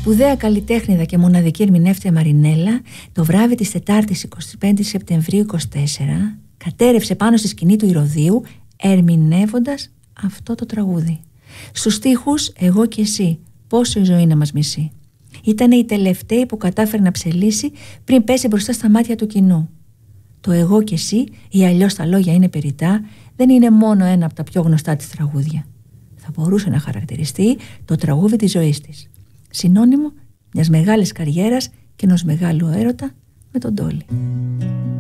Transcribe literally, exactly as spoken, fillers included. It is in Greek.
σπουδαία καλλιτέχνηδα και μοναδική ερμηνεύτρια Μαρινέλα, το βράδυ της Τετάρτης εικοστή πέμπτη Σεπτεμβρίου είκοσι τέσσερα κατέρευσε πάνω στη σκηνή του Ηρωδείου ερμηνεύοντας αυτό το τραγούδι. Στους στίχους «Εγώ και εσύ, πόσο η ζωή να μας μισεί». Ήτανε η τελευταία που κατάφερε να ψελίσει πριν πέσει μπροστά στα μάτια του κοινού. Το «Εγώ και εσύ» ή αλλιώς τα λόγια είναι περιττά, δεν είναι μόνο ένα από τα πιο γνωστά της τραγούδια. Θα μπορούσε να χαρακτηριστεί το τραγούδι της ζωής της. Συνώνυμο μιας μεγάλης καριέρας και ενός μεγάλου έρωτα με τον Ντόλι.